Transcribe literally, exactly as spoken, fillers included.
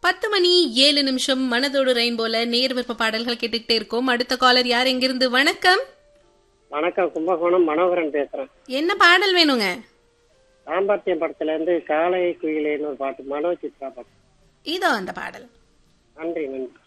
பத்து மணி ஏழு நிமிஷம் மனதோடு ரெயின்போல நேர் விருப்ப பாடல்கள் கேட்டுக்கிட்டே இருக்கோம். அடுத்த காலர் யார், எங்கிருந்து? வணக்கம். வணக்கம், கும்பகோணம் மனோகரன் பேசுறேன். என்ன பாடல் வேணுங்க? சாம்பர்த்தியம் படத்துல இருந்து காலை குயிலேன்னு ஒரு பாட்டு, மனோ சித்ரா பாட்டு. இதோ அந்த பாடல். நன்றி நன்றி.